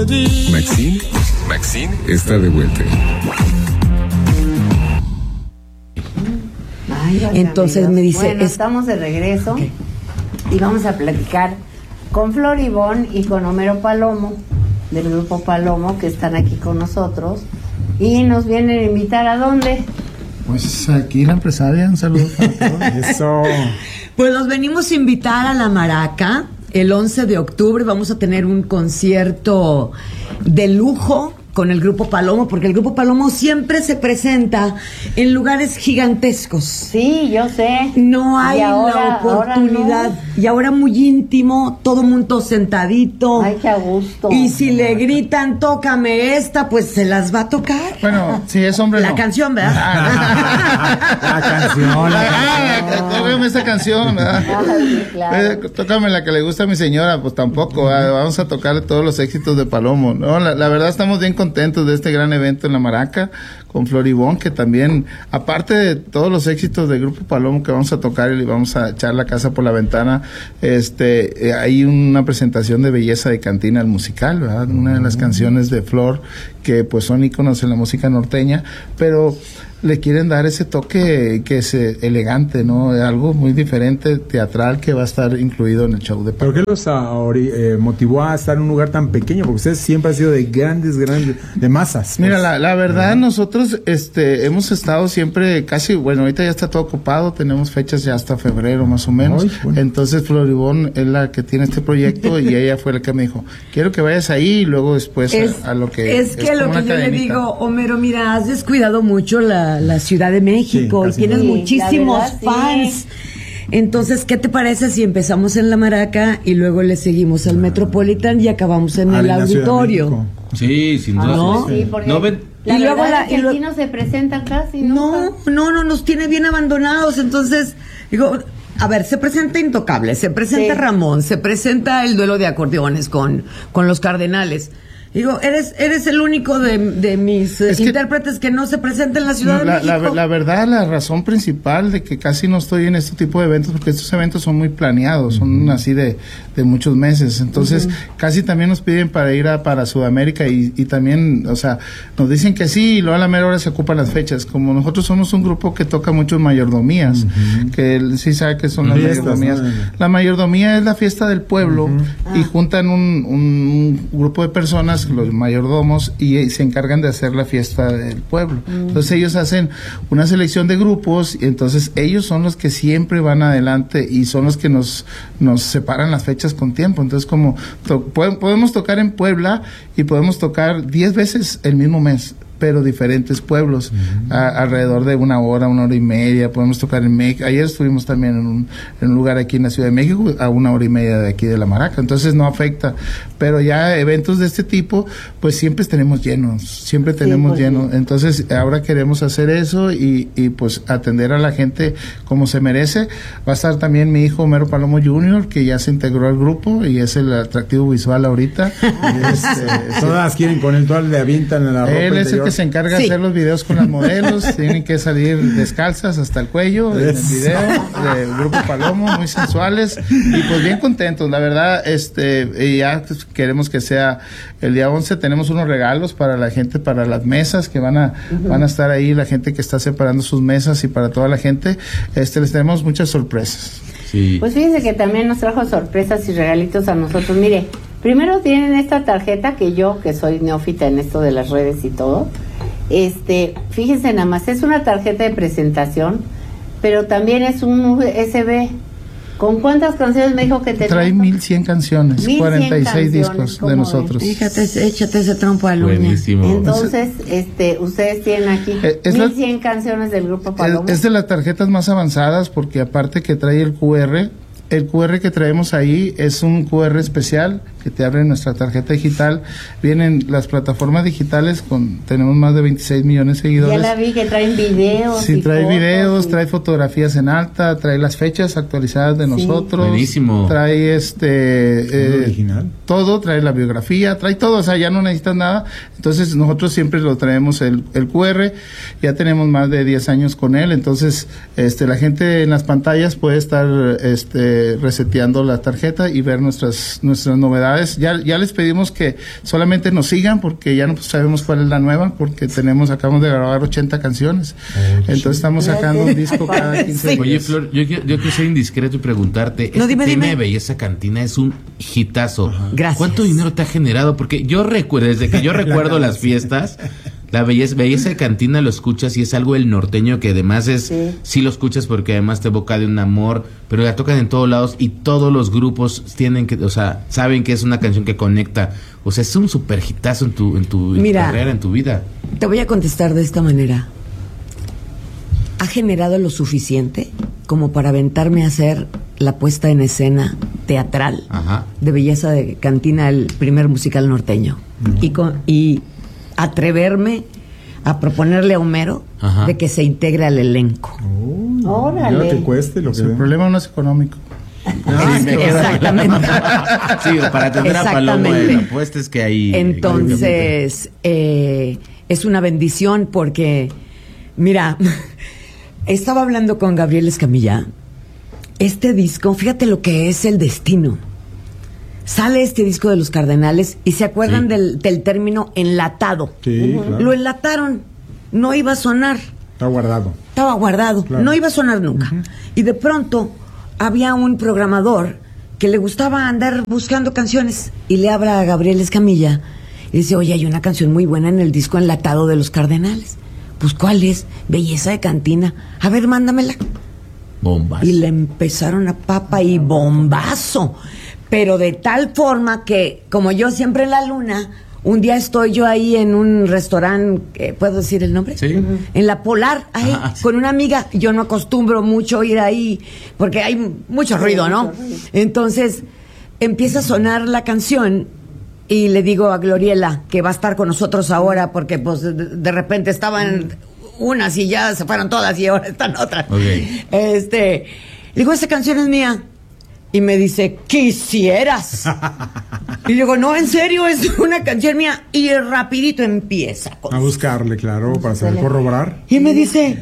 Maxine está de vuelta. Entonces amigos, me dice... bueno, estamos de regreso, okay, y vamos a platicar con Flor Ivonne y con Homero Palomo, del grupo Palomo, que están aquí con nosotros, y nos vienen a invitar ¿a dónde? Pues aquí la empresaria, un saludo para todos. Eso. Pues los venimos a invitar a La Maraca. El 11 de octubre vamos a tener un concierto de lujo con el Grupo Palomo, porque el Grupo Palomo siempre se presenta en lugares gigantescos. Sí, yo sé. No hay la oportunidad. Ahora no. Y ahora muy íntimo, todo mundo sentadito. Ay, qué a gusto. Y si le gritan, tócame esta, pues se las va a tocar. Bueno, si es hombre, la canción, ¿verdad? La canción. Tócame esta canción, ¿verdad? Ay, claro. Tócame la que le gusta a mi señora, pues tampoco. Vamos a tocar todos los éxitos de Palomo, ¿no? La verdad estamos bien contentos de este gran evento en La Maraca con Flor Ivonne, que también, aparte de todos los éxitos del Grupo Palomo que vamos a tocar y le vamos a echar la casa por la ventana, hay una presentación de Belleza de Cantina, el musical, ¿verdad? Una de las canciones de Flor que pues son íconos en la música norteña, pero le quieren dar ese toque que es elegante, ¿no? Algo muy diferente, teatral, que va a estar incluido en el show de Palomo. ¿Pero qué los motivó a estar en un lugar tan pequeño? Porque ustedes siempre han sido de grandes, de masas. Pues. Mira, la verdad, nosotros hemos estado siempre casi, bueno, ahorita ya está todo ocupado, tenemos fechas ya hasta febrero más o menos. Ay, bueno. Entonces Flor Ivonne es la que tiene este proyecto y ella fue la que me dijo, quiero que vayas ahí y luego después a lo que... Es que lo que yo le digo, Homero, mira, has descuidado mucho la Ciudad de México, sí, y tienes muchísimos fans. Sí. Entonces, ¿qué te parece si empezamos en La Maraca y luego le seguimos al Metropolitan y acabamos en el auditorio? Sí, sin duda. ¿No? Sí, porque no ven. Y luego aquí no se presentan casi, ¿no? No, nos tiene bien abandonados. Entonces, digo, a ver, se presenta Intocable, se presenta Ramón, se presenta el duelo de acordeones con los Cardenales. Digo, eres el único de mis intérpretes que no se presenta en la Ciudad de México. La verdad, la razón principal de que casi no estoy en este tipo de eventos, porque estos eventos son muy planeados, son así de muchos meses, entonces casi también nos piden para ir para Sudamérica y también, o sea, nos dicen que sí y luego a la mera hora se ocupan las fechas. Como nosotros somos un grupo que toca mucho mayordomías, que él sí sabe que son las mayordomías. La mayordomía es la fiesta del pueblo y juntan un grupo de personas, los mayordomos, y se encargan de hacer la fiesta del pueblo. Entonces ellos hacen una selección de grupos y entonces ellos son los que siempre van adelante y son los que nos separan las fechas con tiempo. Entonces como podemos tocar en Puebla y podemos tocar 10 veces el mismo mes, pero diferentes pueblos, alrededor de una hora y media. Podemos tocar en México. Ayer estuvimos también en un lugar aquí en la Ciudad de México, a 1 hora y media de aquí de La Maraca, entonces no afecta. Pero ya eventos de este tipo, pues siempre tenemos llenos. Entonces ahora queremos hacer eso y pues atender a la gente como se merece. Va a estar también mi hijo Homero Palomo Jr., que ya se integró al grupo y es el atractivo visual ahorita. Todas quieren con él, todas le avientan en la ropa. Él es el que se encarga de hacer los videos con las modelos, tienen que salir descalzas hasta el cuello en el video del Grupo Palomo, muy sensuales y pues bien contentos, la verdad. Ya queremos que sea el día 11, tenemos unos regalos para la gente, para las mesas que van a estar ahí, la gente que está separando sus mesas y para toda la gente, les tenemos muchas sorpresas. Sí. Pues fíjense que también nos trajo sorpresas y regalitos a nosotros. Mire, primero tienen esta tarjeta que yo, que soy neófita en esto de las redes y todo, fíjense nada más, es una tarjeta de presentación, pero también es un USB. ¿Con cuántas canciones me dijo que te trae? 1100 canciones, 46 discos de nosotros. Fíjate, échate ese trompo al uña. Buenísimo. Entonces, ustedes tienen aquí 1100 canciones del Grupo Palomo. Es de las tarjetas más avanzadas porque aparte que trae el QR que traemos ahí es un QR especial que te abre nuestra tarjeta digital. Vienen las plataformas digitales, tenemos más de 26 millones de seguidores. Ya la vi que traen videos. Sí, trae videos, trae fotografías en alta, trae las fechas actualizadas de nosotros. Buenísimo. Trae original. Todo, trae la biografía, trae todo, o sea, ya no necesitas nada. Entonces nosotros siempre lo traemos el QR, ya tenemos más de 10 años con él, entonces la gente en las pantallas puede estar reseteando la tarjeta y ver nuestras novedades verdad es, ya les pedimos que solamente nos sigan porque ya no sabemos cuál es la nueva, porque acabamos de grabar 80 canciones. Entonces estamos sacando un disco cada 15 días. Oye, Flor, yo quiero ser indiscreto y preguntarte, No, dime. tema de Belleza Cantina es un hitazo. Gracias. ¿Cuánto dinero te ha generado? Porque yo recuerdo, desde que yo recuerdo las fiestas, la belleza de Cantina lo escuchas y es algo del norteño que además es, sí lo escuchas porque además te evoca de un amor, pero la tocan en todos lados y todos los grupos tienen que, o sea, saben que es una canción que conecta. O sea, es un super hitazo en tu carrera, en tu vida. Te voy a contestar de esta manera. ¿Ha generado lo suficiente como para aventarme a hacer la puesta en escena teatral de Belleza de Cantina, el primer musical norteño? Y atreverme a proponerle a Homero de que se integre al elenco. Órale. Lo que cueste, lo que El problema no es económico. Exactamente. Sí, para tener a Paloma en la apuesta es que ahí... Entonces, es una bendición porque, mira, estaba hablando con Gabriel Escamilla. Este disco, fíjate lo que es el destino. Sale este disco de Los Cardenales y se acuerdan del término enlatado. Sí, claro. Lo enlataron, no iba a sonar. Estaba guardado, claro. No iba a sonar nunca. Y de pronto había un programador que le gustaba andar buscando canciones y le habla a Gabriel Escamilla y dice, oye, hay una canción muy buena en el disco enlatado de Los Cardenales. Pues, ¿cuál es? Belleza de Cantina. A ver, mándamela. Bombas. Y le empezaron a papa y bombazo. Pero de tal forma que, como yo siempre en la luna, un día estoy yo ahí en un restaurante, ¿puedo decir el nombre? Sí. En La Polar, ahí, con una amiga. Yo no acostumbro mucho ir ahí, porque hay mucho ruido, ¿no? Entonces, empieza a sonar la canción y le digo a Gloriela, que va a estar con nosotros ahora, porque pues de repente estaban unas y ya se fueron todas y ahora están otras. Okay. Le digo, esa canción es mía. Y me dice, quisieras. Y digo, no, en serio, es una canción mía. Y rapidito empieza a buscarle, claro, para saber corroborar. Y me dice,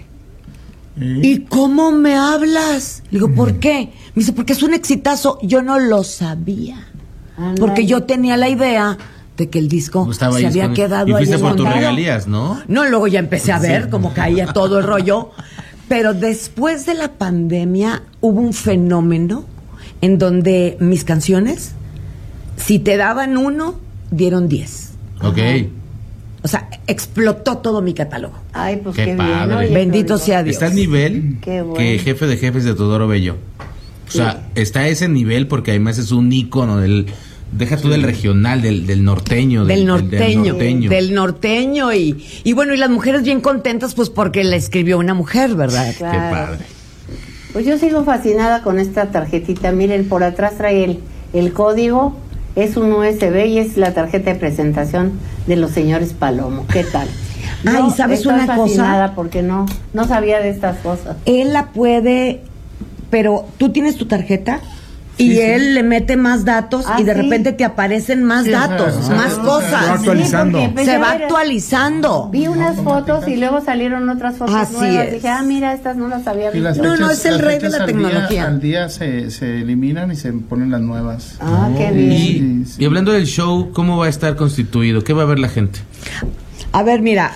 ¿y cómo me hablas? Le digo, ¿por qué? Me dice, porque es un exitazo. Yo no lo sabía. Porque yo tenía la idea de que el disco se había quedado ahí. Y fuiste por tus montado. regalías, ¿no? No, luego ya empecé a ver cómo caía todo el rollo. Pero después de la pandemia hubo un fenómeno en donde mis canciones, si te daban 1, dieron 10. Ok. O sea, explotó todo mi catálogo. Ay, pues Qué qué padre. bien. Oye, Bendito Florida. sea Dios. Está al nivel Qué bueno. que Jefe de Jefes de Teodoro Bello. O sea, está a ese nivel porque además es un ícono del... Deja tú del regional, del norteño. Del norteño. norteño. Del norteño. Y bueno, y las mujeres bien contentas, pues porque la escribió una mujer, ¿verdad? Claro. Qué padre. Pues yo sigo fascinada con esta tarjetita. Miren, por atrás trae el código. Es un USB y es la tarjeta de presentación de los señores Palomo. ¿Qué tal? Ay, ¿sabes estoy una cosa? fascinada porque no sabía de estas cosas. Él la puede, pero tú tienes tu tarjeta y él le mete más datos y de repente te aparecen más datos, más Se va cosas. actualizando. Sí, porque empecé Se a va ver- actualizando. Vi unas fotos y luego salieron otras fotos Así nuevas. es. Dije, mira, estas no las había Y visto. las No, fechas, es el las rey de fechas la al tecnología. Al día se eliminan y se ponen las nuevas. Ah, qué bien. Y hablando del show, ¿cómo va a estar constituido? ¿Qué va a ver la gente? A ver, mira,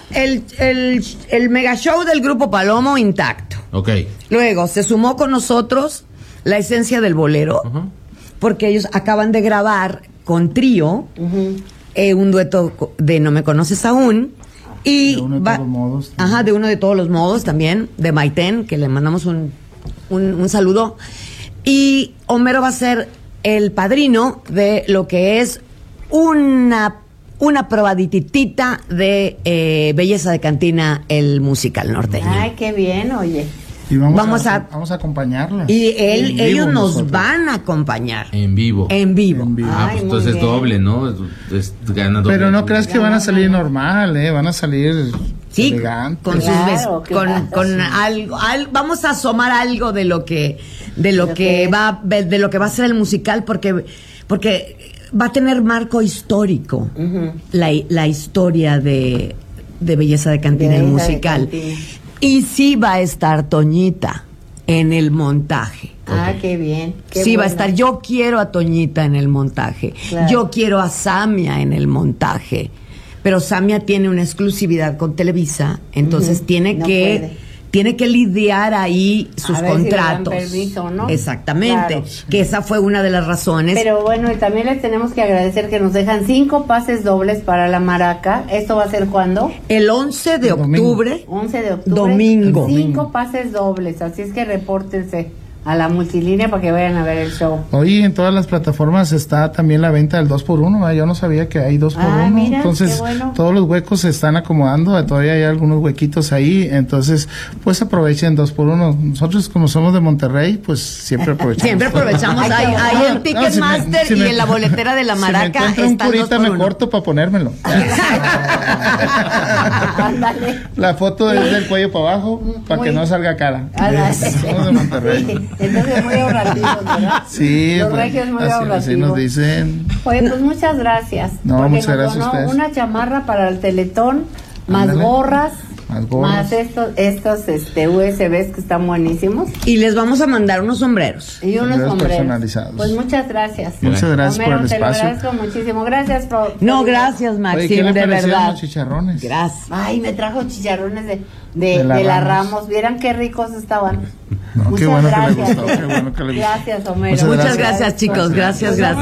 el mega show del grupo Palomo intacto. Ok. Luego se sumó con nosotros la esencia del bolero, porque ellos acaban de grabar con Trío un dueto de No Me Conoces Aún. Y De Uno de Todos los Modos. Ajá, de Uno de Todos los Modos también, de Maiten, que le mandamos un saludo. Y Homero va a ser el padrino de lo que es una probaditita de Belleza de Cantina, el musical norteño. Ay, qué bien, oye. Y vamos Vamos a a- acompañarlas. Y En vivo ellos nos nosotros. van a acompañar En vivo. en vivo. En vivo. Ah, Ay, pues muy entonces bien. doble, ¿no? Gana doble. Pero no creas que van a salir normal, van a salir Sí, elegantes. con sus Claro, claro. con algo, vamos a asomar algo de lo que va a ser el musical, porque va a tener marco histórico la historia de Belleza de Cantina, el Belleza de musical. Cantina. Y sí va a estar Toñita. en el montaje. Ah, qué bien. Qué Sí, va a bueno. estar. Yo quiero a Toñita en el montaje. Claro. Yo quiero a Samia en el montaje. Pero Samia tiene una exclusividad con Televisa, entonces Ujú. tiene No que puede. tiene que lidiar ahí sus A ver si le dan contratos. permiso, ¿no? Exactamente. Claro. Que esa fue una de las razones. Pero bueno, y también les tenemos que agradecer que nos dejan 5 pases dobles para la Maraca. ¿Esto va a ser cuándo? El 11 de Domingo. octubre. 11 de octubre. Domingo. 5 pases dobles, así es que repórtense a la multilínea para que vayan a ver el show. Hoy en todas las plataformas está también la venta del 2x1, ¿verdad? Yo no sabía que hay 2x1. Ah, mira, entonces, qué bueno. todos los huecos se están acomodando, todavía hay algunos huequitos ahí, entonces, pues aprovechen 2x1. Nosotros, como somos de Monterrey, pues siempre aprovechamos. Siempre aprovechamos. Ay, Ahí qué ahí bueno. en Ticketmaster y en la boletera de la Maraca Si me encuentro un están los curita, por me uno. corto para ponérmelo. Ándale. La foto es del cuello para abajo, para que Muy- no salga cara. Ándale. Somos de Monterrey. Sí, entonces muy ahorrativos, ¿verdad? Sí, Los pues, regios muy así ahorrativos. nos dicen. Oye, pues muchas gracias. No, porque muchas nos gracias a donó ustedes. una chamarra para el Teletón, más Ándale. gorras, Más gorras. más estos USBs que están buenísimos Y les vamos a mandar unos sombreros. y unos Sombreros sombreros. personalizados. Pues muchas gracias. Muchas gracias Homero, por el te lo espacio. agradezco muchísimo. Gracias por... No, gracias, Maxim, Oye, ¿qué le de parecieron verdad. los chicharrones? Gracias. Ay, me trajo chicharrones de De la la Ramos. Ramos. Vieran qué ricos estaban. No, Muchas qué bueno que le gracias. gustó, qué bueno que le gustó. Gracias, Homero. Muchas Muchas gracias. gracias, chicos. Gracias, gracias.